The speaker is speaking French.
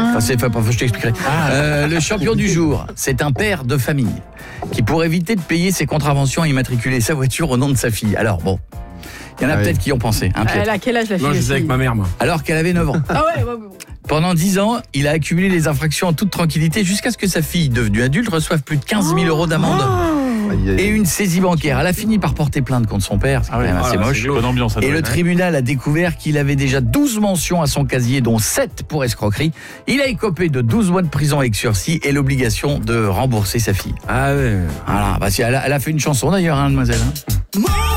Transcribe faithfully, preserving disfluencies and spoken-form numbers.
Enfin, c'est, enfin, je t'expliquerai. Ah. Euh, le champion du jour, c'est un père de famille qui, pour éviter de payer ses contraventions, a immatriculé sa voiture au nom de sa fille. Alors bon, il y en a ah peut-être oui. qui ont pensé. Hein, Elle a quel âge la fille? Non, je faisais avec ma mère, moi. Alors qu'elle avait neuf ans. Ah ouais, ouais, ouais. Pendant dix ans, il a accumulé les infractions en toute tranquillité jusqu'à ce que sa fille, devenue adulte, reçoive plus de quinze mille euros d'amende. Oh. Et une saisie bancaire. Elle a fini par porter plainte contre son père, c'est ah quand même assez ah, moche. Bonne ambiance, et le tribunal a découvert qu'il avait déjà douze mentions à son casier, dont sept pour escroquerie. Il a écopé de douze mois de prison avec sursis et l'obligation de rembourser sa fille. Ah ouais. Voilà, bah, elle, a, elle a fait une chanson d'ailleurs, hein, mademoiselle. Hein.